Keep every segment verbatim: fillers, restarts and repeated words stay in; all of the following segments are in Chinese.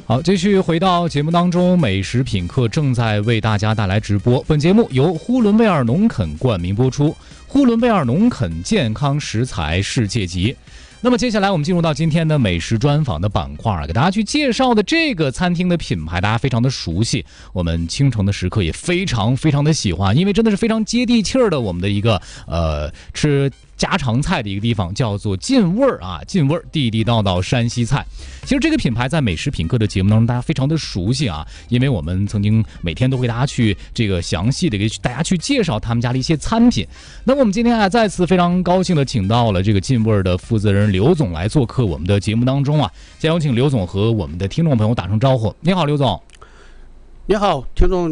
好，继续回到节目当中，美食品客正在为大家带来直播。本节目由呼伦贝尔农垦冠名播出，呼伦贝尔农垦健康食材世界级。那么接下来我们进入到今天的美食专访的板块，给大家去介绍的这个餐厅的品牌，大家非常的熟悉，我们倾城的食客也非常非常的喜欢，因为真的是非常接地气儿的我们的一个呃吃家常菜的一个地方，叫做劲味儿啊，劲味儿地地道道山西菜。其实这个品牌在美食品客的节目当中大家非常的熟悉啊，因为我们曾经每天都给大家去这个详细的给大家去介绍他们家的一些餐品。那么我们今天啊再次非常高兴的请到了这个劲味儿的负责人刘总来做客我们的节目当中啊，先有请刘总和我们的听众朋友打声招呼。你好，刘总。 你好，听众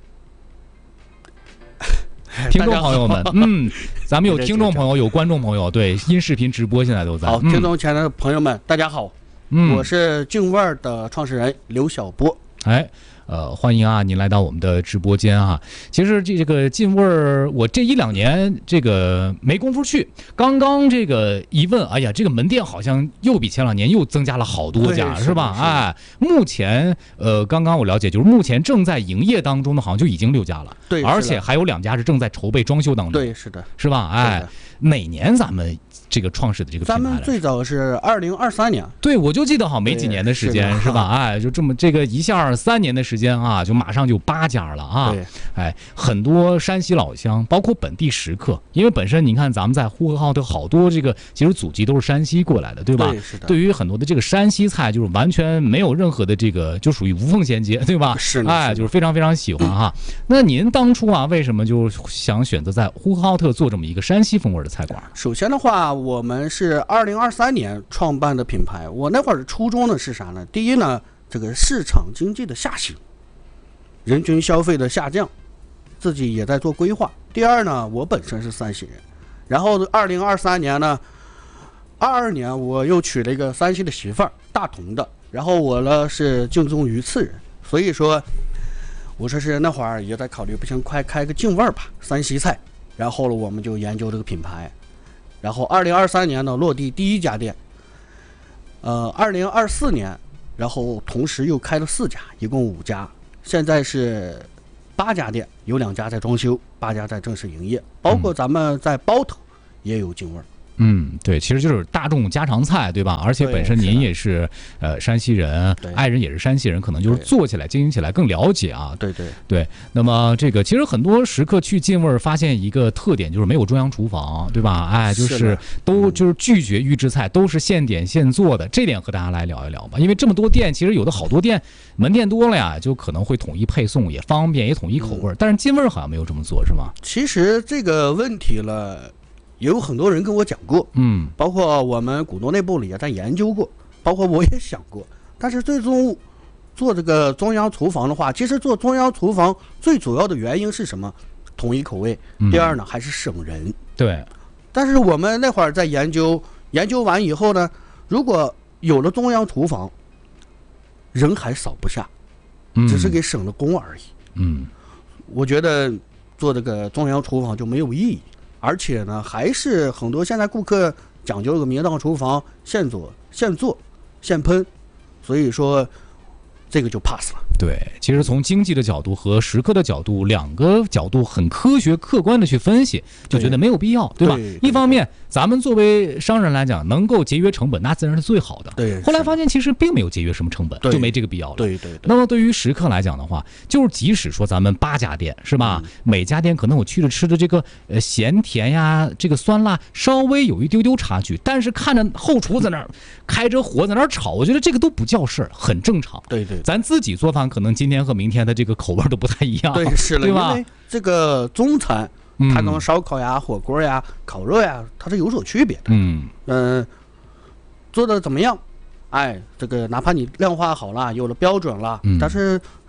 听众朋友们，嗯，咱们有听众朋友，有观众朋友，对，音视频直播现在都在。 好，听众前的朋友们，大家好， 嗯， 我是劲味儿的创始人刘晓波。 哎，呃，欢迎啊，您来到我们的直播间啊。其实这个劲味儿，我这一两年这个没工夫去，刚刚这个一问，哎呀，这个门店好像又比前两年又增加了好多家，是吧？哎，目前呃，刚刚我了解，就是目前正在营业当中的，好像就已经六家了， 对， 而且还有两家是正在筹备装修当中， 对，是的， 是吧？哎，哪年咱们这个创始的这个品牌？ 咱们最早是二零二三年， 对，我就记得好像没几年的时间，是吧？哎，就这么这个一下三年的时间啊，就马上就八家了啊！哎，很多山西老乡，包括本地食客，因为本身你看咱们在呼和浩特好多这个其实祖籍都是山西过来的，对吧？ 对，是的。 对于很多的这个山西菜，就是完全没有任何的这个，就属于无缝衔接，对吧？ 是， 哎，就是非常非常喜欢哈。那您当初啊，为什么就想选择在呼和浩特做这么一个山西风味的菜馆？ 首先的话，我们是二零二三年创办的品牌。我那会儿的初衷呢是啥呢？第一呢，这个市场经济的下行，人均消费的下降，自己也在做规划。第二呢，我本身是山西人，然后二零二三年呢，二二年我又娶了一个山西的媳妇儿，大同的，然后我呢是敬重于次人，所以说，我说是那会儿也在考虑，不行，快开个劲味儿吧，山西菜。然后呢，我们就研究这个品牌，然后二零二三年呢落地第一家店，呃，二零二四年，然后同时又开了四家，一共五家。现在是八家店，有两家在装修，八家在正式营业，包括咱们在包头也有劲味儿。 嗯，对，其实就是大众家常菜，对吧？而且本身您也是呃山西人，爱人也是山西人，可能就是做起来、经营起来更了解啊。 对对对。那么这个其实很多食客去劲味儿，发现一个特点就是没有中央厨房，对吧？哎，就是都就是拒绝预制菜，都是现点现做的，这点和大家来聊一聊吧。因为这么多店，其实有的好多店门店多了呀，就可能会统一配送，也方便，也统一口味。嗯、但是劲味儿好像没有这么做，是吗？ 其实这个问题了。也有很多人跟我讲过， 嗯， 包括我们股东内部里也在研究过，包括我也想过，但是最终做这个中央厨房的话，其实做中央厨房最主要的原因是什么？统一口味。 嗯、 第二呢，还是省人。 对。 但是我们那会儿在研究，研究完以后呢，如果有了中央厨房，人还少不下，只是给省了工而已。 嗯， 我觉得做这个中央厨房就没有意义。而且呢，还是很多现在顾客讲究个明档厨房，现做、现做、现喷，所以说这个就 pass 了。 对，其实从经济的角度和食客的角度，两个角度很科学客观的去分析，就觉得没有必要， 对, 对吧？ 对对一方面，咱们作为商人来讲，能够节约成本，那自然是最好的。 对。 后来发现其实并没有节约什么成本，就没这个必要了。 对对对。 那么对于食客来讲的话，就是即使说咱们八家店是吧，嗯、每家店可能我去了吃的这个呃咸甜呀，这个酸辣稍微有一丢丢差距，但是看着后厨在那儿开着火在那儿炒，我觉得这个都不叫事儿，很正常。 对对。 咱自己做饭可能今天和明天的这个口味都不太一样。 对，是了， 对吧？ 因为这个中餐。它跟烧烤呀、火锅呀、烤肉呀，它是有所区别的。 嗯嗯、呃，做的怎么样？哎，这个哪怕你量化好了，有了标准了， 嗯、 但是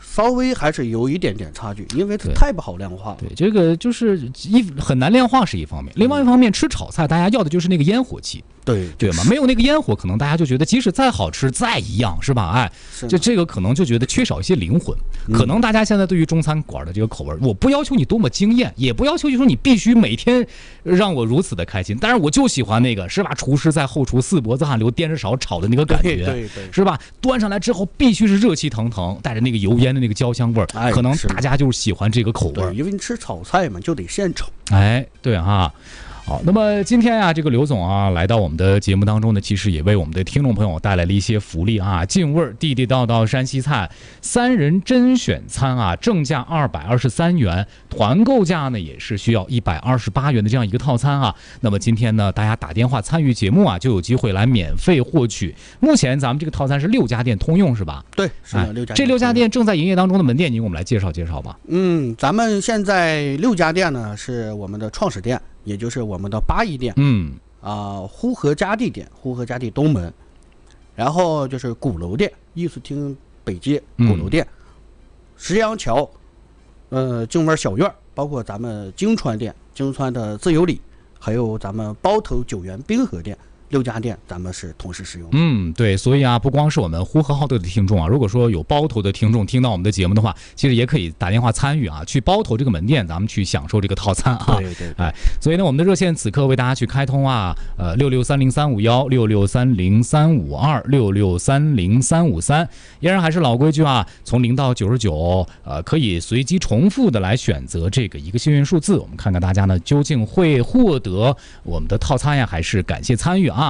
稍微还是有一点点差距，因为它对太不好量化了。 对，这个就是一很难量化是一方面，另外一方面吃炒菜大家要的就是那个烟火气， 对对吗？没有那个烟火，可能大家就觉得即使再好吃再一样，是吧？哎， 是就这个可能就觉得缺少一些灵魂。可能大家现在对于中餐馆的这个口味，我不要求你多么惊艳，也不要求就说你必须每天让我如此的开心，但是我就喜欢那个，是吧？厨师在后厨四脖子汗流颠着勺炒的那个感觉， 对对对， 是吧？端上来之后必须是热气腾腾，带着那个油烟的那个焦香味儿， 哎可能是的大家就是喜欢这个口味儿对，。因为你吃炒菜嘛，就得现炒。 哎，对哈。好，那么今天啊，这个刘总啊来到我们的节目当中呢，其实也为我们的听众朋友带来了一些福利啊，劲味儿地地道道山西菜三人甄选餐啊，正价二百二十三元，团购价呢也是需要一百二十八元的这样一个套餐啊。那么今天呢，大家打电话参与节目啊，就有机会来免费获取。目前咱们这个套餐是六家店通用是吧？ 对，是的， 哎六家这六家店正在营业当中的门店，您给我们来介绍介绍吧。 嗯，咱们现在六家店呢是我们的创始店，也就是我们的八一店嗯啊、呼和嘉地店，呼和嘉地东门，然后就是鼓楼店，艺术厅北街鼓楼店，石羊桥，呃，静味小院，包括咱们京川店，京川的自由里，还有咱们包头九元滨河店，六家店咱们是同时使用。 嗯，对，所以啊，不光是我们呼和浩特的听众啊，如果说有包头的听众听到我们的节目的话，其实也可以打电话参与啊，去包头这个门店，咱们去享受这个套餐啊。 对对对， 哎，所以呢，我们的热线此刻为大家去开通啊，呃，六六三零三五幺，六六三零三五二，六六三零三五三，依然还是老规矩啊，从零到九十九，呃，可以随机重复的来选择这个一个幸运数字，我们看看大家呢究竟会获得我们的套餐呀，还是感谢参与啊。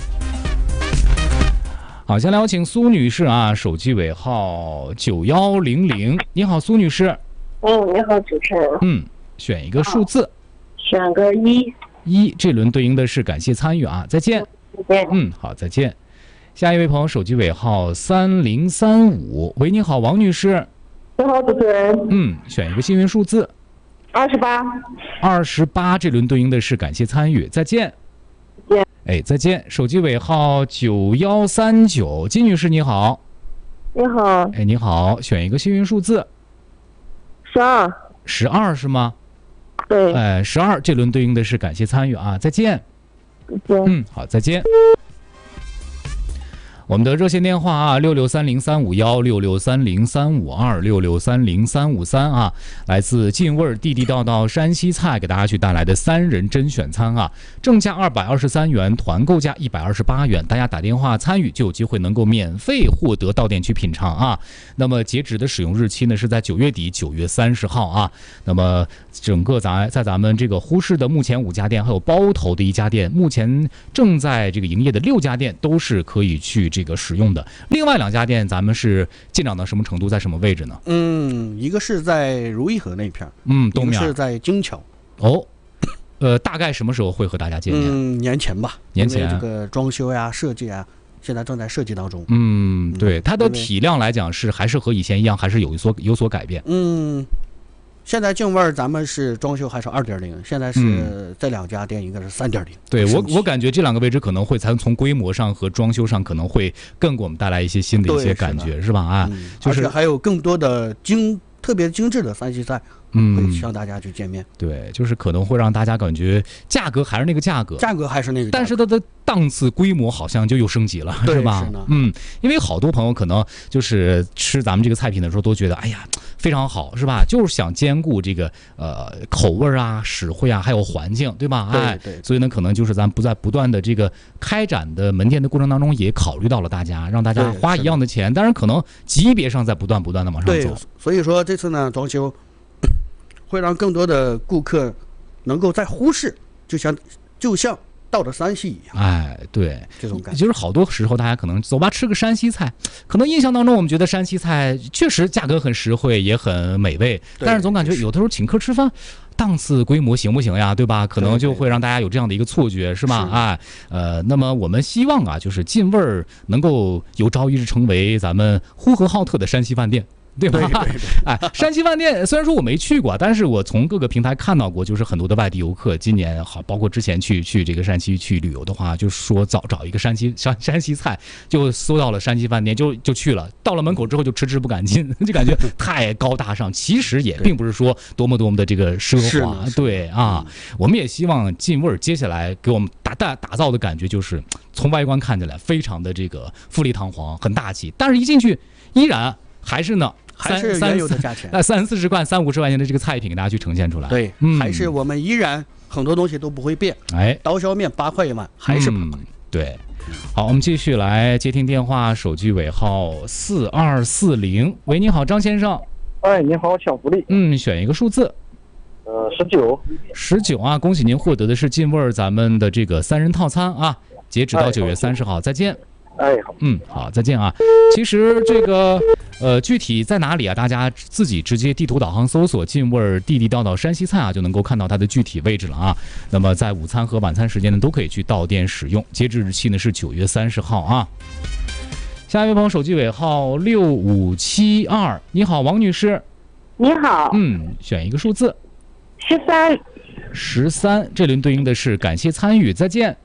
好，先来有请苏女士啊，手机尾号九幺零零。你好，苏女士。 嗯，你好，主持人。 嗯，选一个数字。 选个一。 一，这轮对应的是感谢参与啊，再见。 再见。 嗯，好，再见。下一位朋友手机尾号三零三五。喂，你好，王女士。 你好，主持人。 嗯，选一个幸运数字。 二十八。 二十八，这轮对应的是感谢参与，再见。 再见。 哎，再见。手机尾号九幺三九，金女士你好。 你好。 哎，你好，选一个幸运数字。 十二。 十二是吗？ 对。 哎，十二，这轮对应的是感谢参与啊，再见。 再见。 嗯，好，再见。我们的热线电话啊，六六三零三五幺，六六三零三五二，六六三零三五三啊，来自劲味地地道道山西菜给大家去带来的三人甄选餐啊，正价二百二十三元，团购价一百二十八元，大家打电话参与就有机会能够免费获得到店去品尝啊。那么截止的使用日期呢是在九月底，九月三十号啊。那么整个咱在咱们这个呼市的目前五家店，还有包头的一家店，目前正在这个营业的六家店都是可以去这个使用的。另外两家店咱们是进展到什么程度，在什么位置呢？ 嗯，一个是在如意河那片， 嗯，东面一个是在金桥。 哦，呃，大概什么时候会和大家见面？ 嗯，年前吧， 年前因为这个装修呀、设计啊，现在正在设计当中。 嗯，对，它的因为体量来讲是还是和以前一样，还是有所有所改变。 嗯，现在劲味儿咱们是装修还是二点零，现在是这两家店应该是三点零。 对我，我感觉这两个位置可能会才从规模上和装修上可能会更给我们带来一些新的一些感觉，是吧？啊， 嗯， 就是而且还有更多的精特别精致的山西菜， 嗯， 会向大家去见面。 对，就是可能会让大家感觉价格还是那个价格， 价格还是那个价格， 但是它的档次规模好像就又升级了， 对是吧？ 是呢嗯，因为好多朋友可能就是吃咱们这个菜品的时候都觉得，哎呀，非常好，是吧？就是想兼顾这个呃口味啊、实惠啊，还有环境，对吧？哎， 对对所以呢，可能就是咱不在不断的这个开展的门店的过程当中，也考虑到了大家，让大家花对是的一样的钱，当然可能级别上在不断不断的往上对走。， 所以说这次呢装修会让更多的顾客能够在忽视，就像就像到了山西一样， 哎，对， 这种感觉。 就是好多时候大家可能走吧吃个山西菜，可能印象当中我们觉得山西菜确实价格很实惠，也很美味， 对但是总感觉有的时候请客吃饭。档次规模行不行呀？对吧？可能就会让大家有这样的一个错觉，是吧？ 是哎，呃，那么我们希望啊，就是劲味儿能够有朝一日成为咱们呼和浩特的山西饭店。 对吧？ 对对对哎，山西饭店虽然说我没去过，但是我从各个平台看到过，就是很多的外地游客今年好，包括之前去去这个山西去旅游的话，就说找找一个山西山山西菜，就搜到了山西饭店，就就去了。到了门口之后就迟迟不敢进，就感觉太高大上。其实也并不是说多么多么的这个奢华，对啊，我们也希望进味儿接下来给我们打打打造的感觉就是从外观看起来非常的这个富丽堂皇，很大气，但是一进去依然还是呢。 还是原有的价钱， 那三四十块、三五十块钱的这个菜品给大家去呈现出来。 对，嗯、还是我们依然很多东西都不会变。 哎， 刀削面八块一碗，还是八块、 嗯。对，好，我们继续来接听电话，手机尾号四二四零。喂，你好，张先生。 哎，你好，抢福利。 嗯，选一个数字。 呃，十九。 十九啊，恭喜您获得的是劲味儿咱们的这个三人套餐啊，截止到九月三十号，再见。 哎，好， 嗯，好，再见啊。其实这个，呃，具体在哪里啊？大家自己直接地图导航搜索“劲味儿地地道道山西菜”啊，就能够看到它的具体位置了啊。那么在午餐和晚餐时间呢，都可以去到店使用。截止日期呢是九月三十号啊。下一位朋友手机尾号六五七二，你好，王女士。 你好。 嗯，选一个数字。 十三。 十三，这轮对应的是感谢参与，再见。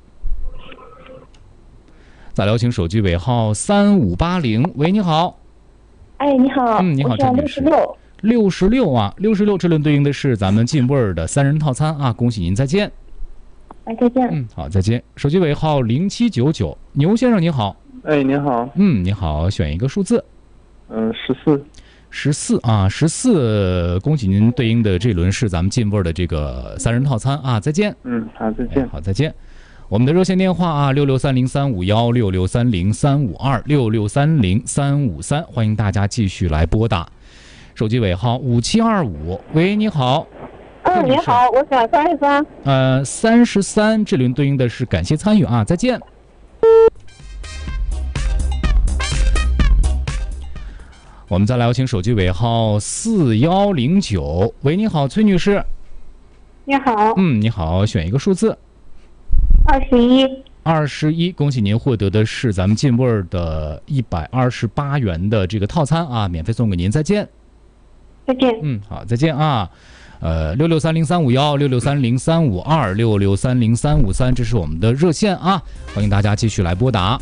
再聊，请手机尾号三五八零。喂，你好。 哎，你好。 嗯，你好，张女士。六十六。六十六啊，六十六，这轮对应的是咱们劲味儿的三人套餐啊，恭喜您，再见。 哎，再见。 嗯，好，再见。手机尾号零七九九，牛先生你好。 哎，你好。 嗯，你好，选一个数字。 嗯，十四。 十四啊，十四，恭喜您，对应的这轮是咱们劲味儿的这个三人套餐啊，再见。 嗯，好，再见。 哎、好，再见。我们的热线电话啊，六六三零三五幺六六三零三五二六六三零三五三，欢迎大家继续来拨打。手机尾号五七二五，喂，你好。 嗯，你好，我选三十三。 呃，三十三，这轮对应的是感谢参与啊，再见。我们再来有请手机尾号四幺零九，喂，你好，崔女士。 你好。 嗯，你好，选一个数字。 二十一。 二十一，恭喜您获得的是咱们劲味儿的一百二十八元的这个套餐啊，免费送给您，再见。 再见。 嗯，好，再见啊。呃，六六三零三五幺六六三零三五二六六三零三五三，这是我们的热线啊，欢迎大家继续来拨打。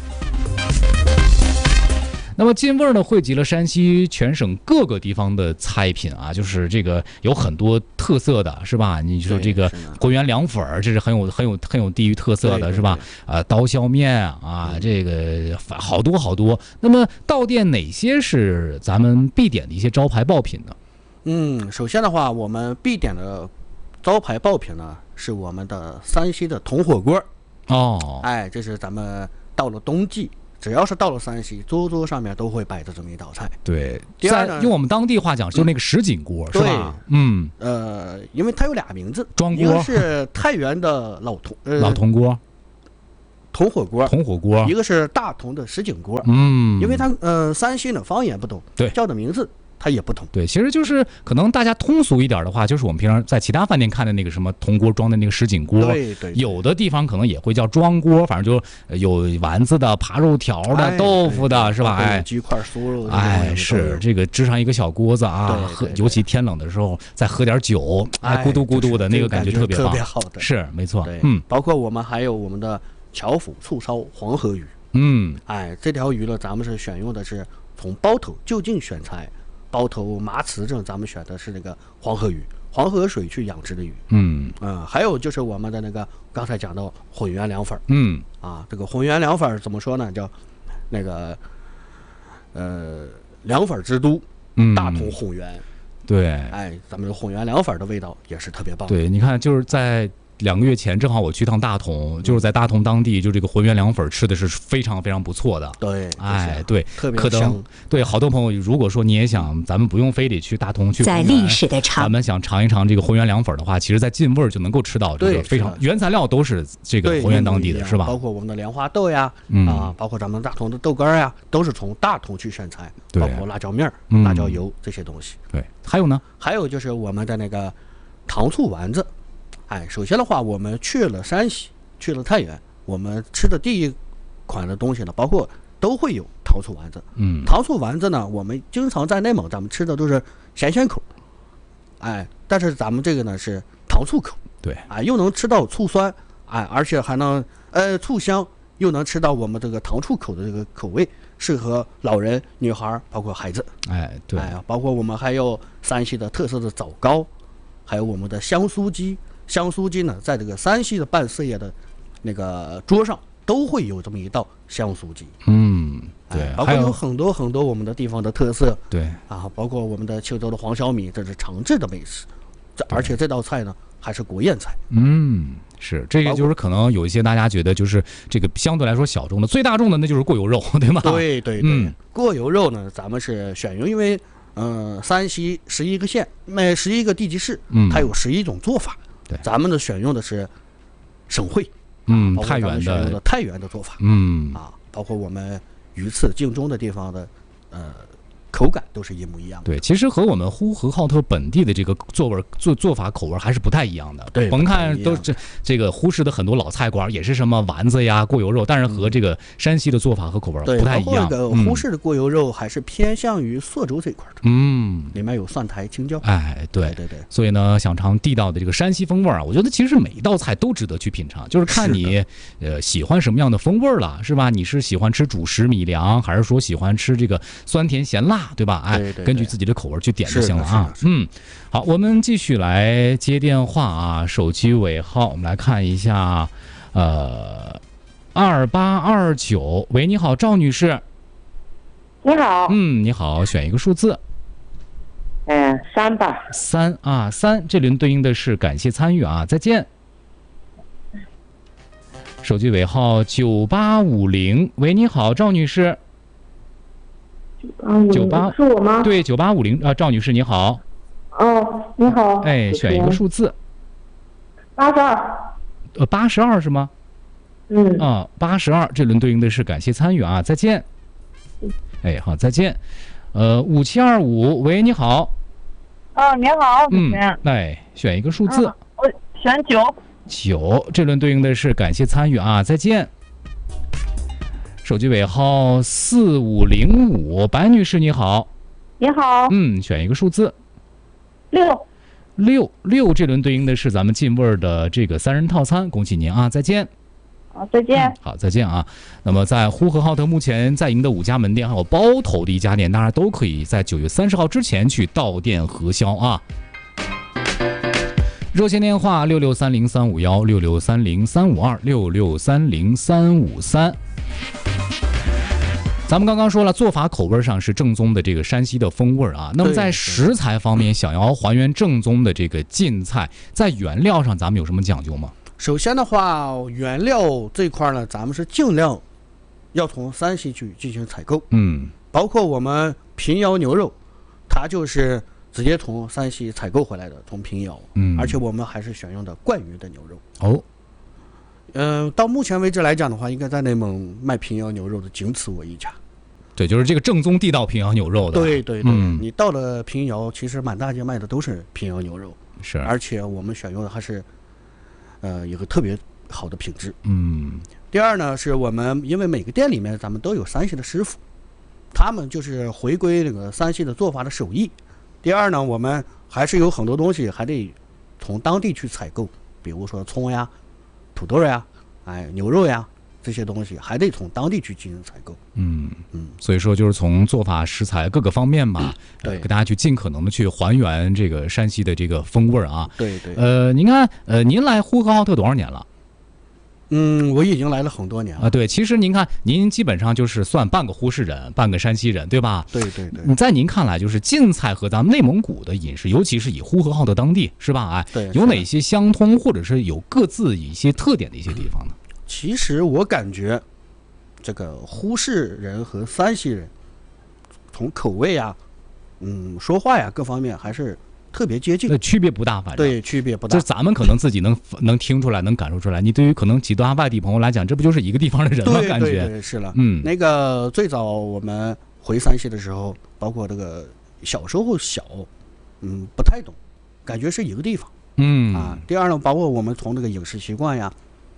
那么劲味儿呢，汇集了山西全省各个地方的菜品啊，就是这个有很多特色的，是吧？你说这个浑源凉粉儿，这是很有很有很有地域特色的，是吧？呃，刀削面啊，这个好多好多。那么到店哪些是咱们必点的一些招牌爆品呢？ 嗯，首先的话，我们必点的招牌爆品呢，是我们的山西的铜火锅。 哦， 哎，这是咱们到了冬季，只要是到了山西，桌桌上面都会摆着这么一道菜。 对， 第二呢， 用我们当地话讲，就那个什锦锅，嗯、是吧？嗯， 呃，因为它有俩名字， 庄锅， 一个是太原的老铜，呃， 老铜锅， 铜火锅， 铜火锅， 一个是大同的什锦锅。 嗯， 因为它呃山西的方言不同， 对， 叫的名字它也不同。 对，其实就是可能大家通俗一点的话，就是我们平常在其他饭店看的那个什么铜锅装的那个什锦锅， 对 对, 对， 有的地方可能也会叫庄锅，反正就有丸子的、扒肉条的、哎、豆腐的，是吧？哎， 鸡块、酥肉， 哎，是这个支上一个小锅子啊，喝，尤其天冷的时候再喝点酒，哎，咕嘟咕嘟的那个感觉特别棒， 特别好的， 是没错。 嗯，包括我们还有我们的巧府醋烧黄河鱼， 嗯， 哎，这条鱼呢，咱们是选用的是从包头就近选材。包头麻糍镇，咱们选的是那个黄河鱼，黄河水去养殖的鱼。 嗯嗯，还有就是我们的那个刚才讲到浑源凉粉。 嗯啊，这个浑源凉粉怎么说呢？叫那个呃凉粉之都， 嗯， 大同浑源。 对， 哎，咱们的浑源凉粉的味道也是特别棒。 对，你看就是在两个月前，正好我去趟大同，就是在大同当地，就这个浑源凉粉吃的是非常非常不错的。 对， 哎，对， 特别香。 对，好多朋友，如果说你也想，咱们不用非得去大同去， 在历史的长， 咱们想尝一尝这个浑源凉粉的话，其实在劲味儿就能够吃到这个非常原材料都是这个浑源当地的，是吧？ 包括我们的莲花豆呀， 嗯、 啊，包括咱们大同的豆干呀，都是从大同去选材，包括辣椒面、 嗯、 辣椒油这些东西。 对，还有呢？ 还有就是我们的那个糖醋丸子。哎，首先的话，我们去了山西，去了太原，我们吃的第一款的东西呢，包括都会有糖糖醋丸子。 嗯， 糖醋丸子呢，我们经常在内蒙咱们吃的都是咸咸口，哎，但是咱们这个呢是糖醋口， 对， 啊，又能吃到醋酸，哎，而且还能呃醋香，又能吃到我们这个糖醋口的这个口味，适合老人、女孩，包括孩子。 哎，对， 哎，包括我们还有山西的特色的枣糕，还有我们的香酥鸡。香酥鸡呢，在这个山西的办事业的那个桌上都会有这么一道香酥鸡。 嗯，对， 哎、包括还有很多很多我们的地方的特色。 对啊，包括我们的秋州的黄小米，这是长治的美食。这而且这道菜呢还是国宴菜。 嗯。是，这个就是可能有一些大家觉得就是这个相对来说小众的，最大众的那就是过油肉，对吗？ 对对对， 嗯、 过油肉呢，咱们是选用，因为嗯、呃，山西十一个县，每十一个地级市， 嗯， 它有十一种做法。 对， 咱们的选用的是省会， 嗯， 啊、 太原的， 选用的太原的做法， 嗯啊，包括我们榆次、晋中的地方的呃口感都是一模一样的。 对，其实和我们呼和浩特本地的这个做味做做法口味还是不太一样的。 对， 甭看都这这个呼市的很多老菜馆也是什么丸子呀、过油肉，但是和这个山西的做法和口味不太一样。 对，包括这个呼市的过油肉还是偏向于朔州这块的。 嗯， 里面有蒜苔、青椒。 哎，对对对对。 所以呢，想尝地道的这个山西风味啊，我觉得其实每一道菜都值得去品尝，就是看你呃喜欢什么样的风味了，是吧？你是喜欢吃主食米粮，还是说喜欢吃这个酸甜咸辣，对吧？哎， 对对对， 根据自己的口味去点就行了啊。 是是是嗯，好，我们继续来接电话啊，手机尾号我们来看一下，呃，二八二九，喂，你好，赵女士。 你好。 嗯，你好，选一个数字。 嗯，三吧。 三啊，三，这轮对应的是感谢参与啊，再见。手机尾号九八五零，喂，你好，赵女士。 嗯， 九八是我吗？ 对，九八五零啊，赵女士你好。 哦，你好。 哎，选一个数字。 八十二。 呃，八十二是吗？ 嗯。 啊，八十二，这轮对应的是感谢参与啊，再见。哎，好，再见。呃，五七二五，喂，你好。 哦，你好， 嗯，哎，选一个数字。 嗯、我选九。 九，这轮对应的是感谢参与啊，再见。手机尾号四五零五，白女士你好。 你好。 嗯，选一个数字。 六。 六六，这轮对应的是咱们劲味儿的这个三人套餐，恭喜您啊，再见。 好，再见、 嗯。好，再见啊。那么在呼和浩特目前在营的五家门店还有包头的一家店，大家都可以在九月三十号之前去到店核销啊。热线电话六六三零三五幺六六三零三五二六六三零三五三。咱们刚刚说了，做法口味上是正宗的这个山西的风味啊。那么在食材方面，想要还原正宗的这个晋菜，在原料上咱们有什么讲究吗？ 首先的话，原料这块呢，咱们是尽量要从山西去进行采购。 嗯， 包括我们平遥牛肉，它就是直接从山西采购回来的，从平遥。 嗯， 而且我们还是选用的灌鱼的牛肉。 哦。 嗯、呃，到目前为止来讲的话，应该在内蒙卖平遥牛肉的仅此我一家。 对，就是这个正宗地道平遥牛肉的。 对对对， 嗯、 你到了平遥，其实满大街卖的都是平遥牛肉， 是， 而且我们选用的还是，呃，有个特别好的品质。 嗯。 第二呢，是我们因为每个店里面咱们都有山西的师傅，他们就是回归这个山西的做法的手艺。第二呢，我们还是有很多东西还得从当地去采购，比如说葱呀、土豆呀、哎牛肉呀。这些东西还得从当地去进行采购。 嗯嗯，所以说就是从做法、食材各个方面吧， 对、呃， 给大家去尽可能的去还原这个山西的这个风味啊。 对对。 呃，您看，呃，您来呼和浩特多少年了？ 嗯，我已经来了很多年了啊。对，其实您看，您基本上就是算半个呼市人，半个山西人，对吧？ 对对对。 你在您看来，就是晋菜和咱们内蒙古的饮食，尤其是以呼和浩特当地，是吧？哎， 对， 有哪些相通，或者是有各自一些特点的一些地方呢？ 其实我感觉。这个呼市人和山西人，从口味呀、嗯，说话呀各方面还是特别接近， 那区别不大，反正对，区别不大。 就咱们可能自己能能听出来，能感受出来。你对于可能其他外地朋友来讲，这不就是一个地方的人吗？感觉对对是了。 嗯， 那个最早我们回山西的时候，包括这个小时候小，嗯，不太懂，感觉是一个地方。 嗯啊。第二呢，包括我们从这个饮食习惯呀。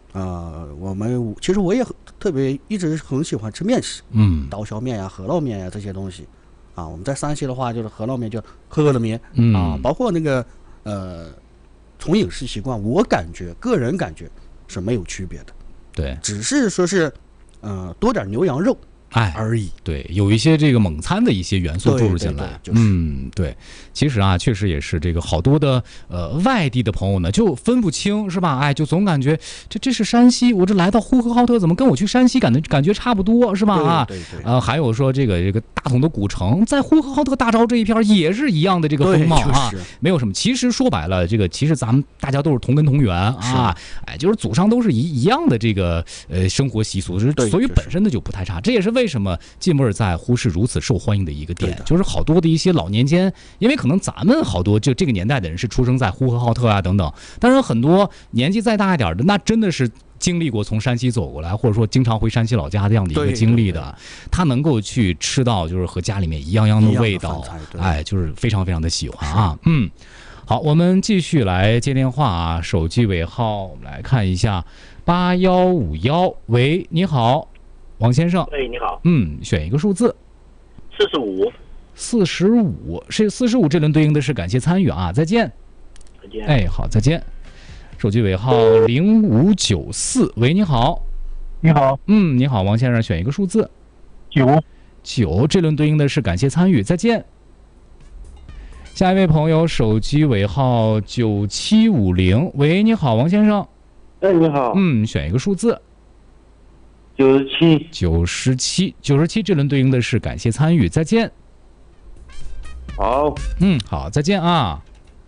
呃，我们其实我也很特别一直很喜欢吃面食， 嗯刀削面呀、饸饹面呀这些东西，啊，我们在山西的话就是饸饹面就喝喝的面， 嗯啊，包括那个呃，从饮食习惯，我感觉个人感觉是没有区别的， 对， 只是说是呃多点牛羊肉哎而已。 对，有一些这个蒙餐的一些元素注入进来， 对对对就是嗯，对，其实啊，确实也是这个好多的呃外地的朋友呢，就分不清是吧？哎，就总感觉这这是山西，我这来到呼和浩特，怎么跟我去山西感觉感觉差不多是吧？啊， 对对对呃，还有说这个这个大同的古城，在呼和浩特大昭这一片也是一样的这个风貌啊， 对就是没有什么。其实说白了，这个其实咱们大家都是同根同源啊，哎，就是祖上都是一一样的这个呃生活习俗， 对所以就是本身的就不太差。这也是为什么晋味儿在呼市如此受欢迎的一个点对，的就是好多的一些老年间，因为可能咱们好多就这个年代的人是出生在呼和浩特啊等等，当然很多年纪再大一点的，那真的是经历过从山西走过来，或者说经常回山西老家这样的一个对经历对的，他能够去吃到就是和家里面一样样的一样的味道饭菜，对哎，就是非常非常的喜欢啊，嗯。好，我们继续来接电话啊，手机尾号我们来看一下八幺五幺，喂，你好，王先生， 喂，你好， 嗯，选一个数字， 四十五， 四十五，是四十五，这轮对应的是感谢参与啊，再见。 再见。 哎，好，再见。手机尾号零五九四，喂，你好， 你好， 嗯，你好，王先生，选一个数字， 九， 九，这轮对应的是感谢参与，再见。下一位朋友，手机尾号九七五零，喂，你好，王先生， 哎，你好， 嗯，选一个数字， 九十七， 九十七，九十七，这轮对应的是感谢参与，再见。 好， 嗯，好，再见啊。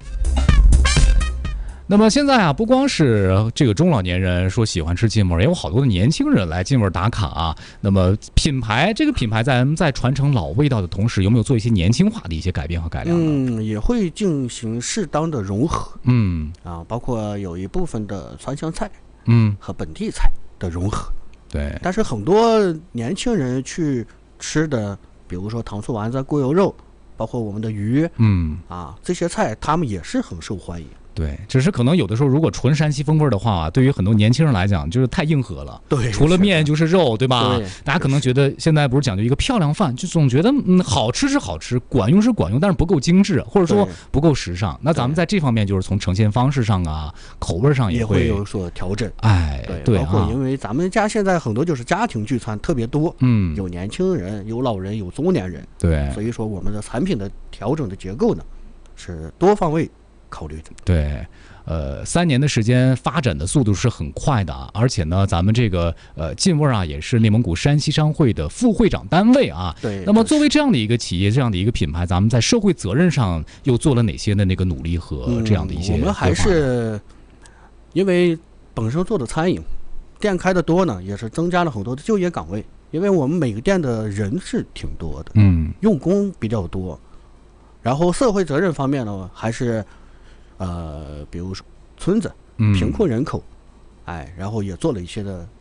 那么现在啊，不光是这个中老年人说喜欢吃晋味儿，也有好多的年轻人来晋味儿打卡啊。那么品牌这个品牌在在传承老味道的同时，有没有做一些年轻化的一些改变和改良呢？ 嗯，也会进行适当的融合嗯啊，包括有一部分的川湘菜嗯， 和本地菜的融合。 对， 但是很多年轻人去吃的，比如说糖醋丸子、锅油肉，包括我们的鱼嗯。 啊，这些菜他们也是很受欢迎。 对，只是可能有的时候，如果纯山西风味的话，对于很多年轻人来讲，就是太硬核了。 对， 除了面就是肉，对吧？ 对大家可能觉得现在不是讲究一个漂亮饭，就总觉得嗯好吃是好吃，管用是管用，但是不够精致，或者说对不够时尚。那咱们在这方面就是从呈现方式上啊，口味上也会会有所调整。 哎，对包括啊， 因为咱们家现在很多就是家庭聚餐特别多， 嗯， 有年轻人，有老人，有中年人， 对所以说我们的产品的调整的结构呢，是多方位考虑的。 对。呃，三年的时间发展的速度是很快的啊，而且呢，咱们这个呃晋味儿啊，也是内蒙古山西商会的副会长单位啊。 对。 那么作为这样的一个企业，这样的一个品牌，咱们在社会责任上又做了哪些的那个努力和这样的一些、 嗯？我们还是因为本身做的餐饮，店开的多呢，也是增加了很多的就业岗位。因为我们每个店的人是挺多的， 嗯， 用工比较多。然后社会责任方面呢，还是。呃，比如说村子、贫困人口，哎，然后也做了一些的